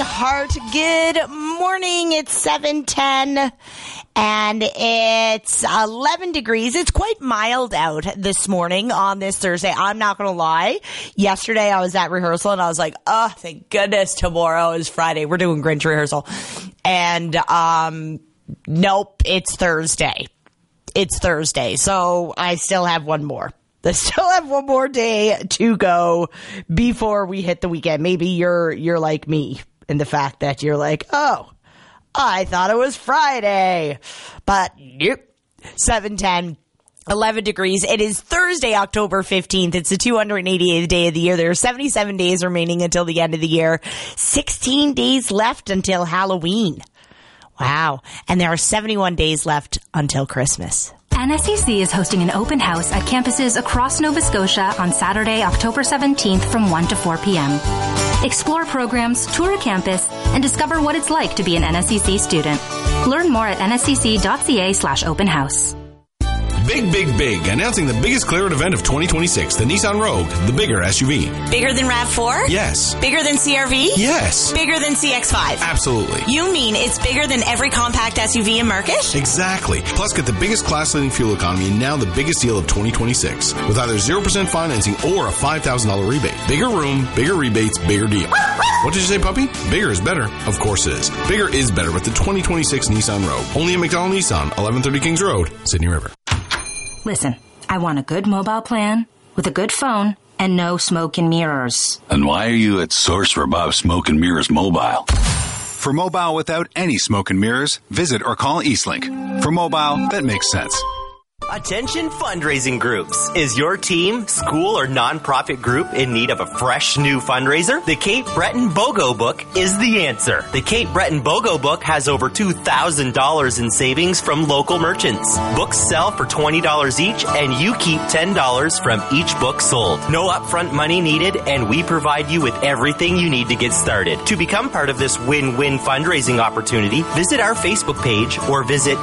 heart. Good morning. It's 7:10 and it's 11 degrees. It's quite mild out this morning on this Thursday. I'm not going to lie. Yesterday I was at rehearsal and I was like, oh, thank goodness tomorrow is Friday. We're doing Grinch rehearsal. And nope, it's Thursday. It's Thursday. So I still have one more. I still have one more day to go before we hit the weekend. Maybe you're like me in the fact that you're like, oh, I thought it was Friday. But nope. 7:10, 11 degrees. It is Thursday, October 15th. It's the 288th day of the year. There are 77 days remaining until the end of the year. 16 days left until Halloween. Wow. And there are 71 days left until Christmas. NSEC is hosting an open house at campuses across Nova Scotia on Saturday, October 17th from 1 to 4 p.m. Explore programs, tour a campus, and discover what it's like to be an NSEC student. Learn more at nsec.ca/open house. Big, big, big. Announcing the biggest clear-out event of 2026, the Nissan Rogue, the bigger SUV. Bigger than RAV4? Yes. Bigger than CR-V? Yes. Bigger than CX-5? Absolutely. You mean it's bigger than every compact SUV in market? Exactly. Plus, get the biggest class-leading fuel economy and now the biggest deal of 2026 with either 0% financing or a $5,000 rebate. Bigger room, bigger rebates, bigger deal. What did you say, puppy? Bigger is better. Of course it is. Bigger is better with the 2026 Nissan Rogue. Only at McDonald Nissan, 1130 Kings Road, Sydney River. Listen, I want a good mobile plan with a good phone and no smoke and mirrors. And why are you at Source for Bob Smoke and Mirrors Mobile? For mobile without any smoke and mirrors, visit or call Eastlink. For mobile that makes sense. Attention fundraising groups. Is your team, school, or nonprofit group in need of a fresh new fundraiser? The Kate Breton BOGO book is the answer. The Kate Breton BOGO book has over $2,000 in savings from local merchants. Books sell for $20 each, and you keep $10 from each book sold. No upfront money needed, and we provide you with everything you need to get started. To become part of this win-win fundraising opportunity, visit our Facebook page or visit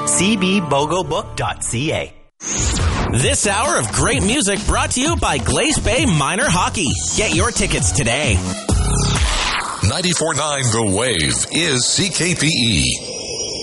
cbbogobook.ca. This hour of great music brought to you by Glace Bay Minor Hockey. Get your tickets today. 94.9 The Wave is CKPE.